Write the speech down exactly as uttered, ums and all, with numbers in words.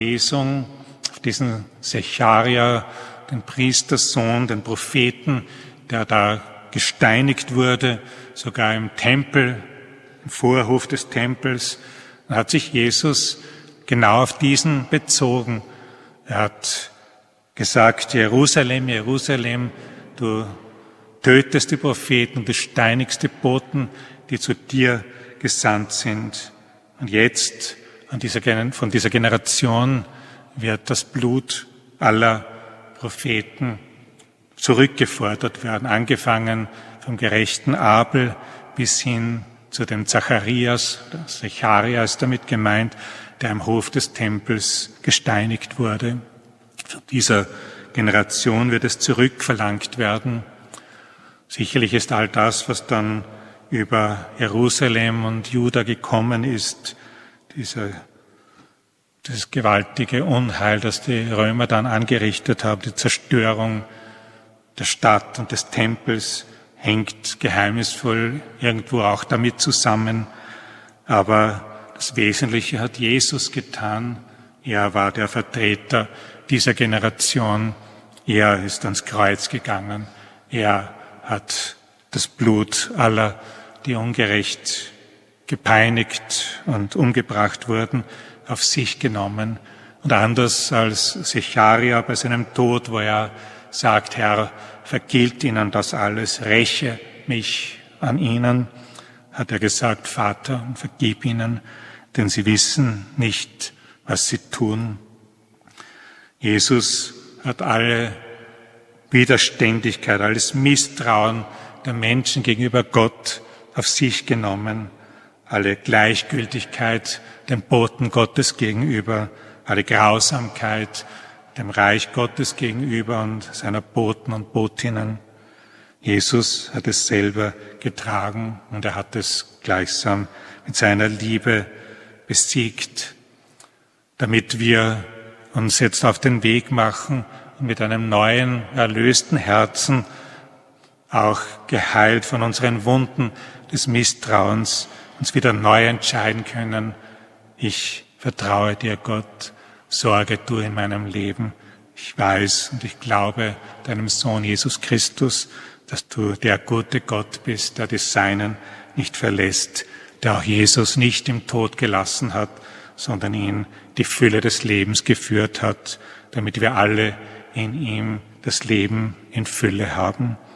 Lesung auf diesen Secharia, den Priestersohn, den Propheten, der da gesteinigt wurde, sogar im Tempel, im Vorhof des Tempels. Dann hat sich Jesus genau auf diesen bezogen. Er hat gesagt, Jerusalem, Jerusalem, du tötest die Propheten, du steinigst die Boten, die zu dir gesandt sind. Und jetzt an dieser, von dieser Generation wird das Blut aller Propheten zurückgefordert werden, angefangen vom gerechten Abel bis hin zu dem Zacharias, der Secharia ist damit gemeint, der im Hof des Tempels gesteinigt wurde. Von dieser Generation wird es zurückverlangt werden. Sicherlich ist all das, was dann über Jerusalem und Juda gekommen ist, dieser, dieses gewaltige Unheil, das die Römer dann angerichtet haben, die Zerstörung der Stadt und des Tempels, hängt geheimnisvoll irgendwo auch damit zusammen. Aber das Wesentliche hat Jesus getan. Er war der Vertreter dieser Generation. Er ist ans Kreuz gegangen. Er hat das Blut aller, die ungerecht gepeinigt und umgebracht wurden, auf sich genommen. Und anders als Secharia bei seinem Tod, wo er sagt, Herr, vergilt ihnen das alles, räche mich an ihnen, hat er gesagt, Vater, vergib ihnen, denn sie wissen nicht, was sie tun. Jesus hat alle Widerständigkeit, alles Misstrauen der Menschen gegenüber Gott auf sich genommen, alle Gleichgültigkeit dem Boten Gottes gegenüber, alle Grausamkeit dem Reich Gottes gegenüber und seiner Boten und Botinnen. Jesus hat es selber getragen und er hat es gleichsam mit seiner Liebe besiegt, damit wir uns jetzt auf den Weg machen und mit einem neuen, erlösten Herzen, auch geheilt von unseren Wunden des Misstrauens, uns wieder neu entscheiden können. Ich vertraue dir, Gott, sorge du in meinem Leben. Ich weiß und ich glaube deinem Sohn Jesus Christus, dass du der gute Gott bist, der die Seinen nicht verlässt, der auch Jesus nicht im Tod gelassen hat, sondern ihn die Fülle des Lebens geführt hat, damit wir alle in ihm das Leben in Fülle haben.